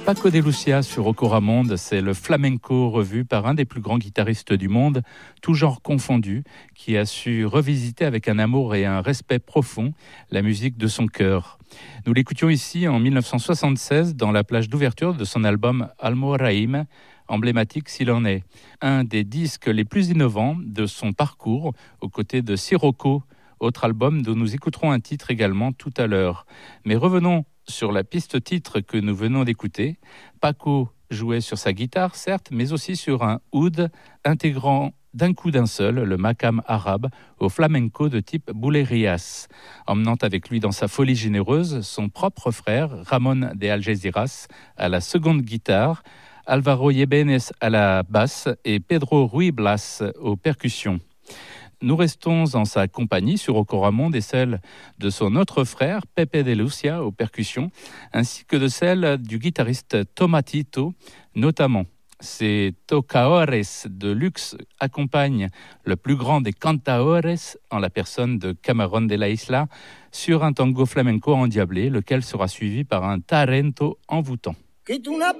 Paco de Lucia sur Ocoramonde, c'est le flamenco revu par un des plus grands guitaristes du monde, tout genre confondu, qui a su revisiter avec un amour et un respect profond la musique de son cœur. Nous l'écoutions ici en 1976 dans la plage d'ouverture de son album Almoraïm, emblématique s'il en est. Un des disques les plus innovants de son parcours, aux côtés de Sirocco, autre album dont nous écouterons un titre également tout à l'heure. Mais revenons sur la piste titre que nous venons d'écouter. Paco jouait sur sa guitare, certes, mais aussi sur un oud intégrant d'un coup d'un seul le makam arabe au flamenco de type boulerias, emmenant avec lui dans sa folie généreuse son propre frère Ramon de Algeciras à la seconde guitare, Alvaro Yebenes à la basse et Pedro Ruy Blas aux percussions. Nous restons en sa compagnie sur Ocoramonde et celle de son autre frère, Pepe de Lucia, aux percussions, ainsi que de celle du guitariste Tomatito, notamment. Ces tocaores de luxe accompagnent le plus grand des cantaores, en la personne de Camarón de la Isla, sur un tango flamenco endiablé, lequel sera suivi par un tarento envoûtant. Quita una